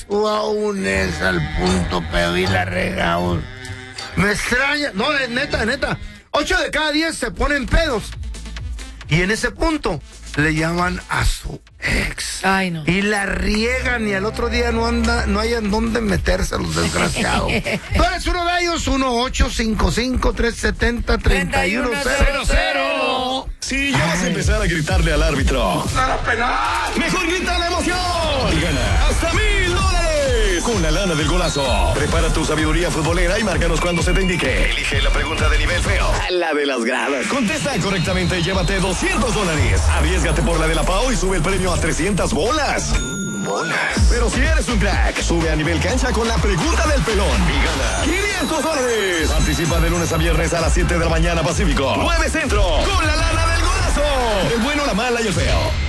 Tú aún es al punto, pero y la regamos. Me extraña. No, neta. 8 de cada 10 se ponen pedos. Y en ese punto le llaman a su ex. Ay, no. Y la riegan y al otro día no hayan dónde meterse los desgraciados. Tú eres uno de ellos, 1-855-370-3100. Si ya vas a empezar a gritarle al árbitro, ¡Nada penal! mejor grita la emoción y gana hasta $1,000 con la lana del golazo. Prepara tu sabiduría futbolera y márcanos cuando se te indique. Elige la pregunta de nivel feo, la de las gradas. Contesta correctamente y llévate $200. Arriésgate por la de la Pau y sube el premio a 300 bolas. Pero si eres un crack, sube a nivel cancha con la pregunta del pelón y gana $500. Participa de lunes a viernes a las 7 de la mañana Pacífico, 9 Centro, con la lana del golazo. El bueno, la mala y el feo.